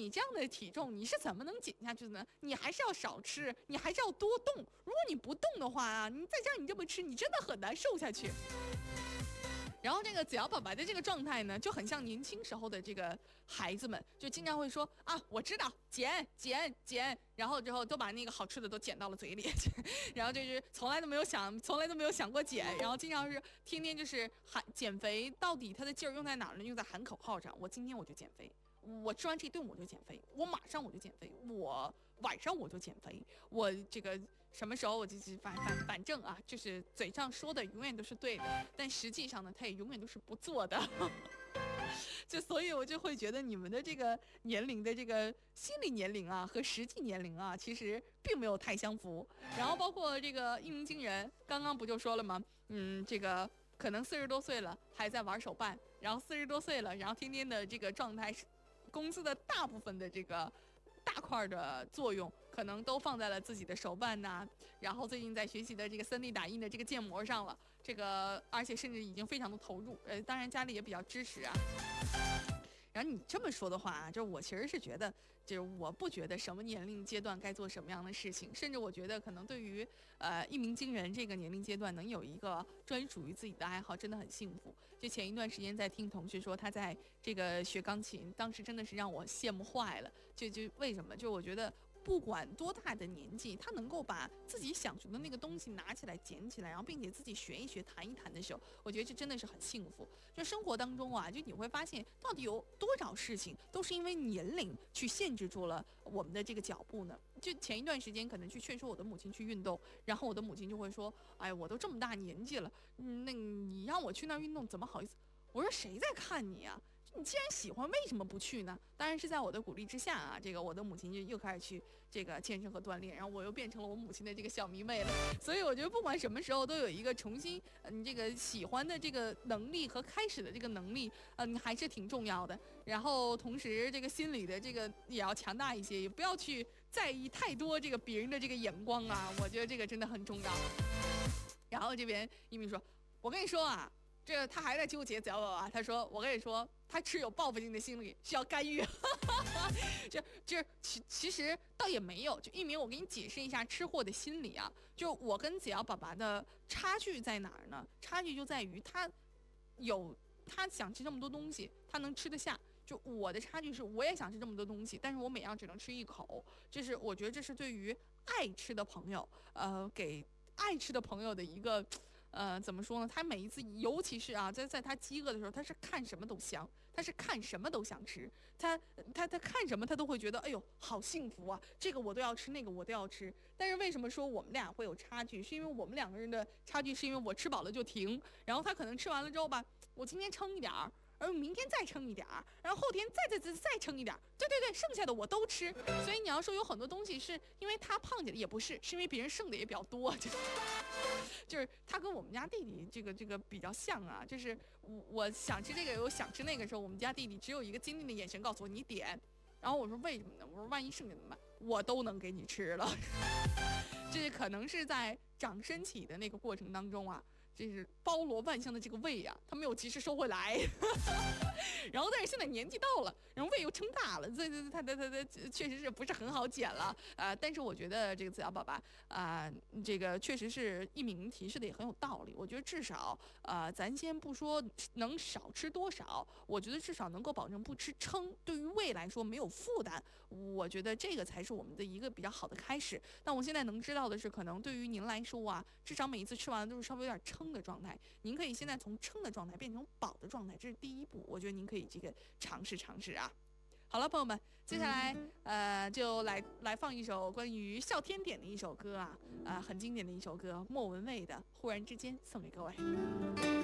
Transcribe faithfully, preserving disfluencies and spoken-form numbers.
你这样的体重你是怎么能减下去的呢？你还是要少吃，你还是要多动。如果你不动的话啊，你再加上你这么吃，你真的很难瘦下去。然后这个子瑶宝宝的这个状态呢，就很像年轻时候的这个孩子们，就经常会说啊，我知道减减减，然后之后都把那个好吃的都捡到了嘴里，然后就是从来都没有想，从来都没有想过减，然后经常是天天就是喊减肥，到底他的劲儿用在哪儿呢？用在喊口号上，我今天我就减肥。我吃完这顿我就减肥，我马上我就减肥，我晚上我就减肥，我这个什么时候我就反反反正啊，就是嘴上说的永远都是对的，但实际上呢，他也永远都是不做的。就所以我就会觉得你们的这个年龄的这个心理年龄啊和实际年龄啊，其实并没有太相符。然后包括这个一鸣惊人，刚刚不就说了吗？嗯，这个可能四十多岁了还在玩手办，然后四十多岁了，然后天天的这个状态是。公司的大部分的这个大块的作用，可能都放在了自己的手办呐、啊，然后最近在学习的这个 三 D 打印的这个建模上了，这个而且甚至已经非常的投入，呃，当然家里也比较支持啊。然后你这么说的话啊，就是我其实是觉得，就是我不觉得什么年龄阶段该做什么样的事情，甚至我觉得可能对于呃一鸣惊人这个年龄阶段能有一个专属于自己的爱好，真的很幸福。就前一段时间在听同学说他在这个学钢琴，当时真的是让我羡慕坏了。就就为什么？就我觉得。不管多大的年纪，他能够把自己想学的那个东西拿起来、捡起来，然后并且自己学一学、弹一弹的时候，我觉得这真的是很幸福。就生活当中啊，就你会发现，到底有多少事情都是因为年龄去限制住了我们的这个脚步呢？就前一段时间，可能去劝说我的母亲去运动，然后我的母亲就会说：“哎，我都这么大年纪了，嗯，那你让我去那儿运动，怎么好意思？”我说：“谁在看你啊？你既然喜欢，为什么不去呢？”当然是在我的鼓励之下啊，这个我的母亲就又开始去这个健身和锻炼，然后我又变成了我母亲的这个小迷妹了。所以我觉得不管什么时候都有一个重新嗯、呃、这个喜欢的这个能力和开始的这个能力，嗯、呃、还是挺重要的。然后同时这个心理的这个也要强大一些，也不要去在意太多这个别人的这个眼光啊，我觉得这个真的很重要。然后这边一鸣说：“我跟你说啊。”这他还在纠结，子瑶宝宝，他说：“我跟你说，他持有报复性的心理，需要干预。就”就就其其实倒也没有，就一鸣，我给你解释一下吃货的心理啊。就我跟子瑶宝宝的差距在哪儿呢？差距就在于他有他想吃这么多东西，他能吃得下。就我的差距是，我也想吃这么多东西，但是我每样只能吃一口。这是我觉得这是对于爱吃的朋友，呃，给爱吃的朋友的一个。呃，怎么说呢？他每一次，尤其是啊，在在他饥饿的时候，他是看什么都香，他是看什么都想吃，他他他看什么他都会觉得，哎呦，好幸福啊！这个我都要吃，那个我都要吃。但是为什么说我们俩会有差距？是因为我们两个人的差距，是因为我吃饱了就停，然后他可能吃完了之后吧，我今天撑一点儿。而明天再撑一点儿，然后后天再再再再撑一点儿，对对对，剩下的我都吃。所以你要说有很多东西是因为他胖起来，也不是，是因为别人剩的也比较多。就是就是他跟我们家弟弟这个这个比较像啊，就是我我想吃这个，我想吃那个时候，我们家弟弟只有一个坚定的眼神告诉我你点，然后我说为什么呢？我说万一剩下怎么办？我都能给你吃了。这可能是在长身体的那个过程当中啊。这是包罗万象的这个胃呀、啊，他没有及时收回来，然后但是现在年纪到了，然后胃又撑大了，所以他他他他确实是不是很好减了啊、呃？但是我觉得这个子瑶宝宝啊、呃，这个确实是一鸣提示的也很有道理。我觉得至少啊、呃，咱先不说能少吃多少，我觉得至少能够保证不吃撑，对于胃来说没有负担，我觉得这个才是我们的一个比较好的开始。但我现在能知道的是，可能对于您来说啊，至少每一次吃完都是稍微有点撑。撑的状态，您可以现在从撑的状态变成饱的状态，这是第一步。我觉得您可以这个尝试尝试啊。好了，朋友们，接下来呃就来来放一首关于笑天点的一首歌啊，啊、呃、很经典的一首歌，莫文蔚的《忽然之间》，送给各位。